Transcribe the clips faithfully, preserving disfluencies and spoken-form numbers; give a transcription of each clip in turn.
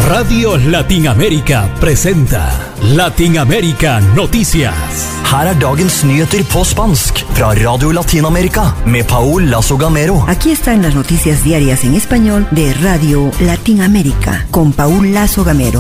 Radio Latinamérica presenta Latinamérica Noticias. Her er dagens nyheter på spansk fra Radio Latinamerika med Paul Lazo Gamero. Aquí están las noticias diarias en español de Radio Latinamérica con Paul Lazo Gamero.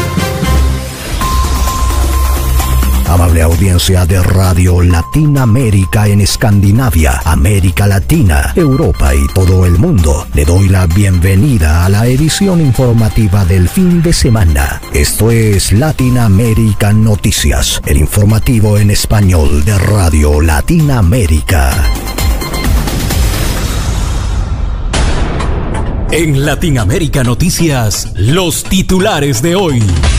Amable audiencia de Radio Latinamérica en Escandinavia, América Latina, Europa y todo el mundo, le doy la bienvenida a la edición informativa del fin de semana. Esto es Latinamérica Noticias, el informativo en español de Radio Latinamérica. En Latinamérica Noticias, los titulares de hoy.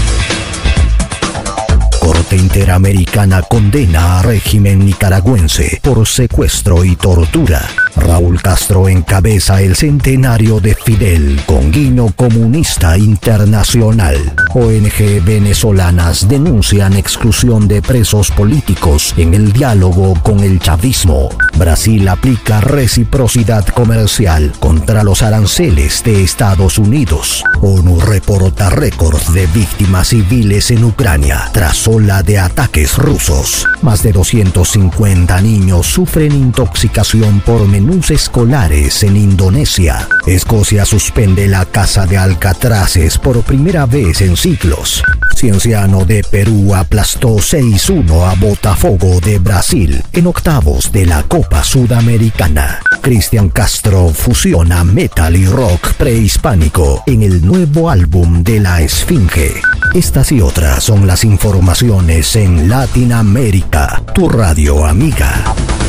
Corte Interamericana condena a régimen nicaragüense por secuestro y tortura. Raúl Castro encabeza el centenario de Fidel con guiño comunista internacional. O N G venezolanas denuncian exclusión de presos políticos en el diálogo con el chavismo. Brasil aplica reciprocidad comercial contra los aranceles de Estados Unidos. ONU reporta récord de víctimas civiles en Ucrania tras ola de ataques rusos. Más de doscientos cincuenta niños sufren intoxicación por menús escolares en Indonesia. Escocia suspende la caza de alcatraces por primera vez en siglos. Cienciano de Perú aplastó seis uno a Botafogo de Brasil en octavos de la Copa Sudamericana. Cristian Castro fusiona metal y rock prehispánico en el nuevo álbum de La Esfinge. Estas y otras son las informaciones en Latinamérica, tu radio amiga.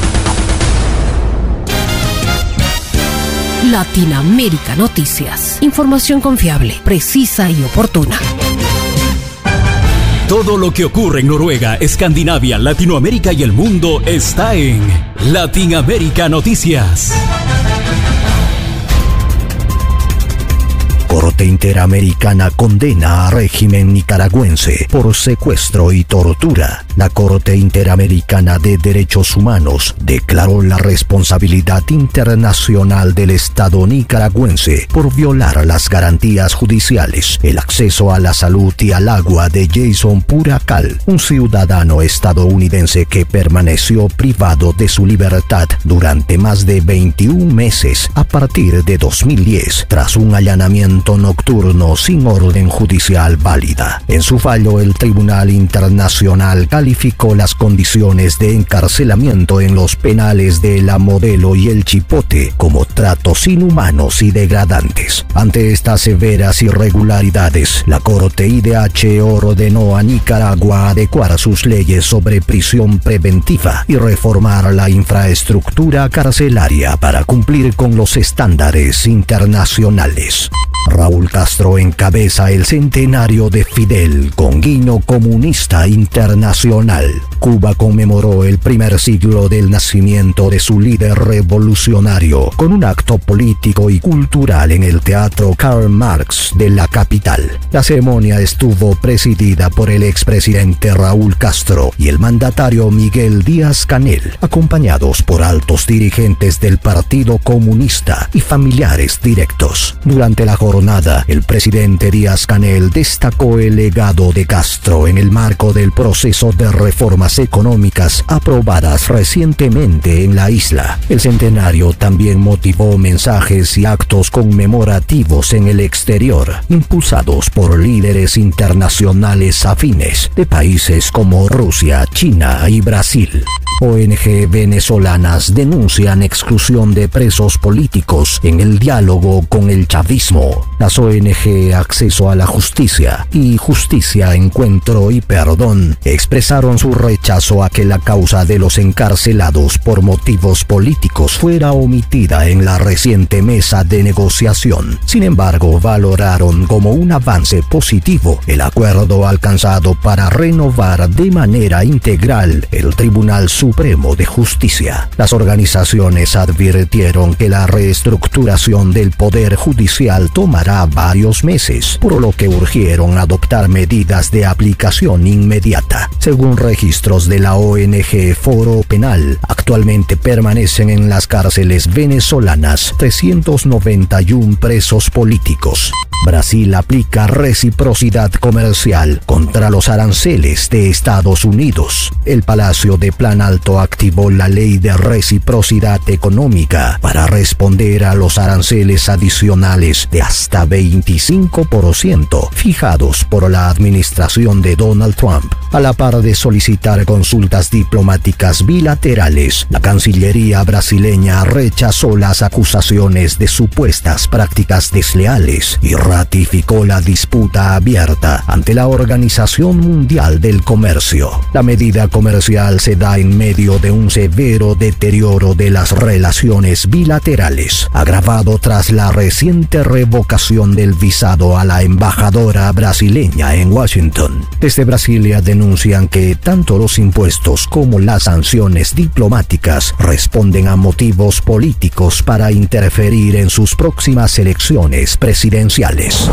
Latinamérica Noticias. Información confiable, precisa y oportuna. Todo lo que ocurre en Noruega, Escandinavia, Latinoamérica y el mundo está en Latinamérica Noticias. Corte Interamericana condena a régimen nicaragüense por secuestro y tortura. La Corte Interamericana de Derechos Humanos declaró la responsabilidad internacional del Estado nicaragüense por violar las garantías judiciales, el acceso a la salud y al agua de Jason Puracal, un ciudadano estadounidense que permaneció privado de su libertad durante más de veintiún meses a partir de dos mil diez, tras un allanamiento nocturno sin orden judicial válida. En su fallo, el Tribunal Internacional calificó las condiciones de encarcelamiento en los penales de La Modelo y El Chipote como tratos inhumanos y degradantes. Ante estas severas irregularidades, la Corte I D H ordenó a Nicaragua adecuar sus leyes sobre prisión preventiva y reformar la infraestructura carcelaria para cumplir con los estándares internacionales. Raúl Castro encabeza el centenario de Fidel con guiño comunista internacional. Cuba conmemoró el primer siglo del nacimiento de su líder revolucionario con un acto político y cultural en el Teatro Karl Marx de la capital. La ceremonia estuvo presidida por el expresidente Raúl Castro y el mandatario Miguel Díaz-Canel, acompañados por altos dirigentes del Partido Comunista y familiares directos. Durante la jornada, el presidente Díaz-Canel destacó el legado de Castro en el marco del proceso de reformas económicas aprobadas recientemente en la isla. El centenario también motivó mensajes y actos conmemorativos en el exterior, impulsados por líderes internacionales afines de países como Rusia, China y Brasil. O N G venezolanas denuncian exclusión de presos políticos en el diálogo con el chavismo. Las O N G Acceso a la Justicia y Justicia, Encuentro y Perdón expresaron su rechazo a que la causa de los encarcelados por motivos políticos fuera omitida en la reciente mesa de negociación. Sin embargo, valoraron como un avance positivo el acuerdo alcanzado para renovar de manera integral el Tribunal Supremo de Justicia. Las organizaciones advirtieron que la reestructuración del Poder Judicial toma tomará varios meses, por lo que urgieron adoptar medidas de aplicación inmediata. Según registros de la O N G Foro Penal, actualmente permanecen en las cárceles venezolanas trescientos noventa y uno presos políticos. Brasil aplica reciprocidad comercial contra los aranceles de Estados Unidos. El Palacio de Plan Alto activó la ley de reciprocidad económica para responder a los aranceles adicionales de hasta veinticinco por ciento fijados por la administración de Donald Trump. A la par de solicitar consultas diplomáticas bilaterales, la Cancillería brasileña rechazó las acusaciones de supuestas prácticas desleales y ratificó la disputa abierta ante la Organización Mundial del Comercio. La medida comercial se da en medio de un severo deterioro de las relaciones bilaterales, agravado tras la reciente revocación del visado a la embajadora brasileña en Washington. Desde Brasilia denuncian que tanto los impuestos como las sanciones diplomáticas responden a motivos políticos para interferir en sus próximas elecciones presidenciales.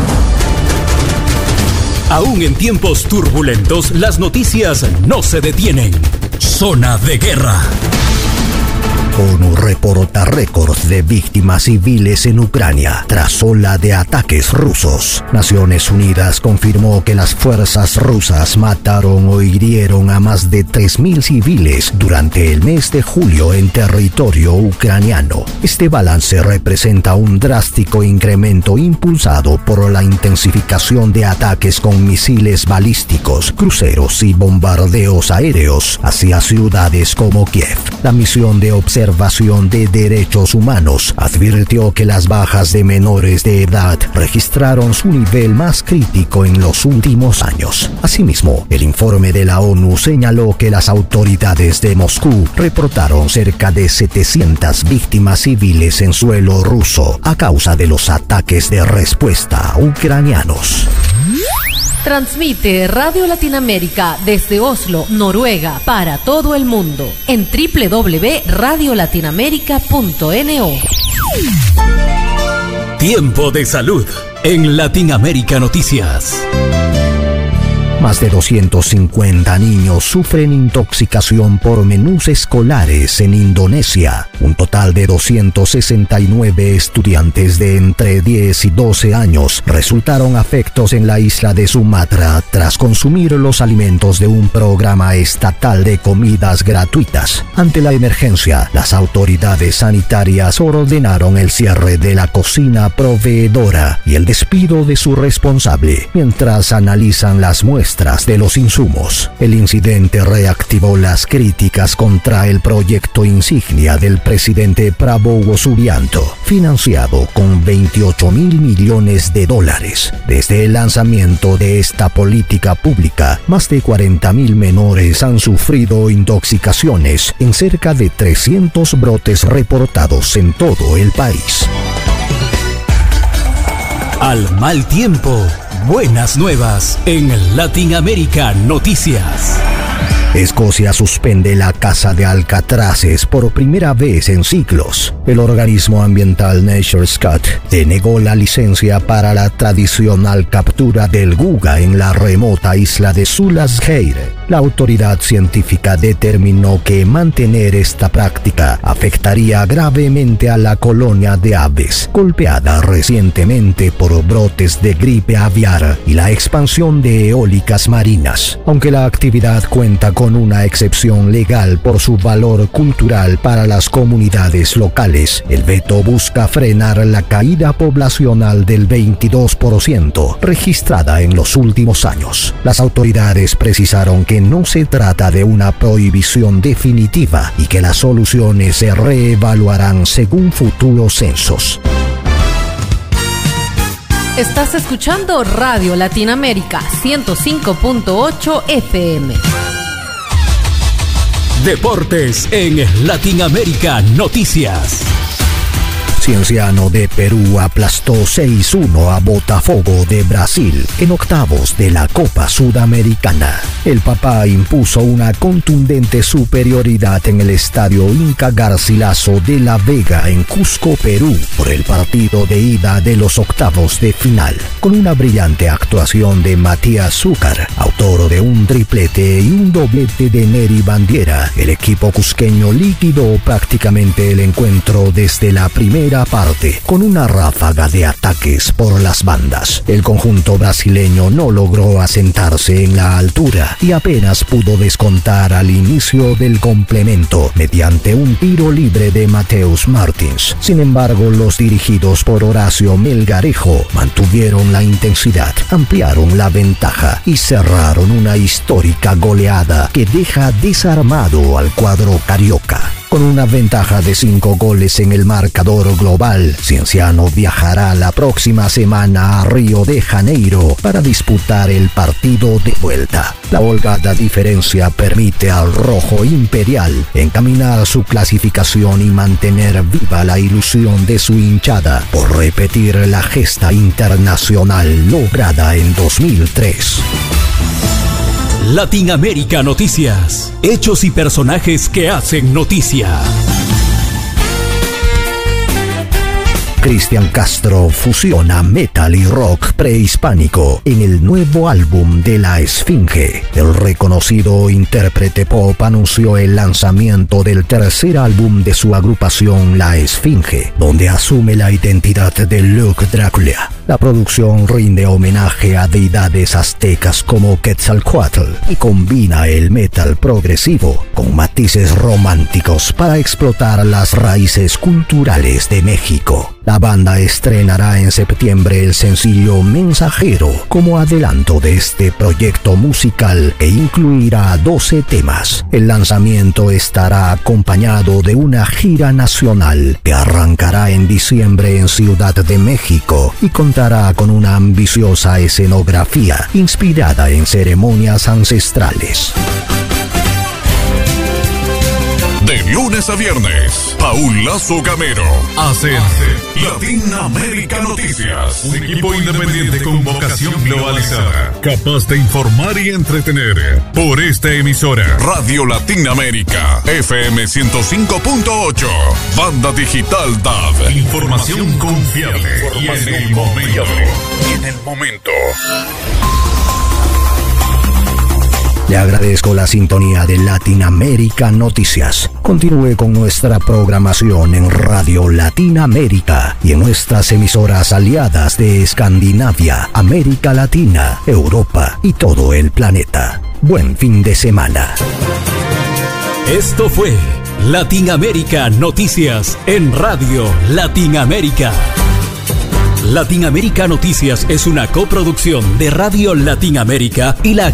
Aún en tiempos turbulentos, las noticias no se detienen. Zona de guerra. ONU reporta récords de víctimas civiles en Ucrania tras ola de ataques rusos. Naciones Unidas confirmó que las fuerzas rusas mataron o hirieron a más de tres mil civiles durante el mes de julio en territorio ucraniano. Este balance representa un drástico incremento impulsado por la intensificación de ataques con misiles balísticos, cruceros y bombardeos aéreos hacia ciudades como Kiev. La misión de observación Observación de Derechos Humanos advirtió que las bajas de menores de edad registraron su nivel más crítico en los últimos años. Asimismo, el informe de la ONU señaló que las autoridades de Moscú reportaron cerca de setecientas víctimas civiles en suelo ruso a causa de los ataques de respuesta ucranianos. Transmite Radio Latinoamérica desde Oslo, Noruega, para todo el mundo en doble u doble u doble u punto radio latinoamérica punto no. Tiempo de salud en Latinoamérica Noticias. Más de doscientos cincuenta niños sufren intoxicación por menús escolares en Indonesia. Un total de doscientos sesenta y nueve estudiantes de entre diez y doce años resultaron afectados en la isla de Sumatra tras consumir los alimentos de un programa estatal de comidas gratuitas. Ante la emergencia, las autoridades sanitarias ordenaron el cierre de la cocina proveedora y el despido de su responsable, mientras analizan las muestras de los insumos. El incidente reactivó las críticas contra el proyecto insignia del presidente Prabowo Subianto, financiado con veintiocho mil millones de dólares. Desde el lanzamiento de esta política pública, más de cuarenta mil menores han sufrido intoxicaciones en cerca de trescientos brotes reportados en todo el país. Al mal tiempo, buenas nuevas en Latinoamérica Noticias. Escocia suspende la caza de alcatraces por primera vez en siglos. El organismo ambiental NatureScout denegó la licencia para la tradicional captura del guga en la remota isla de Sulasheire. La autoridad científica determinó que mantener esta práctica afectaría gravemente a la colonia de aves, golpeada recientemente por brotes de gripe aviar y la expansión de eólicas marinas. Aunque la actividad cuenta con una excepción legal por su valor cultural para las comunidades locales, el veto busca frenar la caída poblacional del veintidós por ciento registrada en los últimos años. Las autoridades precisaron que no se trata de una prohibición definitiva y que las soluciones se reevaluarán según futuros censos. Estás escuchando Radio Latinoamérica ciento cinco punto ocho F M. Deportes en Latinoamérica Noticias. Cienciano de Perú aplastó seis uno a Botafogo de Brasil en octavos de la Copa Sudamericana. El Papá impuso una contundente superioridad en el estadio Inca Garcilaso de La Vega en Cusco, Perú, por el partido de ida de los octavos de final, con una brillante actuación de Matías Zúcar, autor de un triplete y un doblete de Nery Bandiera. El equipo cusqueño liquidó prácticamente el encuentro desde la primera parte, con una ráfaga de ataques por las bandas. El conjunto brasileño no logró asentarse en la altura y apenas pudo descontar al inicio del complemento mediante un tiro libre de Mateus Martins. Sin embargo, los dirigidos por Horacio Melgarejo mantuvieron la intensidad, ampliaron la ventaja y cerraron una histórica goleada que deja desarmado al cuadro carioca. Con una ventaja de cinco goles en el marcador global, Cienciano viajará la próxima semana a Río de Janeiro para disputar el partido de vuelta. La holgada diferencia permite al rojo imperial encaminar su clasificación y mantener viva la ilusión de su hinchada por repetir la gesta internacional lograda en dos mil tres. Latinoamérica Noticias. Hechos y personajes que hacen noticia. Cristian Castro fusiona metal y rock prehispánico en el nuevo álbum de La Esfinge. El reconocido intérprete pop anunció el lanzamiento del tercer álbum de su agrupación La Esfinge, donde asume la identidad de Luke Drácula. La producción rinde homenaje a deidades aztecas como Quetzalcóatl y combina el metal progresivo con matices románticos para explotar las raíces culturales de México. La banda estrenará en septiembre el sencillo Mensajero como adelanto de este proyecto musical que incluirá doce temas. El lanzamiento estará acompañado de una gira nacional que arrancará en diciembre en Ciudad de México y contará con una ambiciosa escenografía inspirada en ceremonias ancestrales. De lunes a viernes, Paul Lazo Gamero hace Latinoamérica Noticias. Un equipo independiente con vocación globalizada, capaz de informar y entretener. Por esta emisora, Radio Latinoamérica, F M ciento cinco punto ocho, Banda Digital D A B. Información confiable y en el momento. Y en el momento. Le agradezco la sintonía de Latinoamérica Noticias. Continúe con nuestra programación en Radio Latinoamérica y en nuestras emisoras aliadas de Escandinavia, América Latina, Europa y todo el planeta. Buen fin de semana. Esto fue Latinoamérica Noticias en Radio Latinoamérica. Latinoamérica Noticias es una coproducción de Radio Latinoamérica y la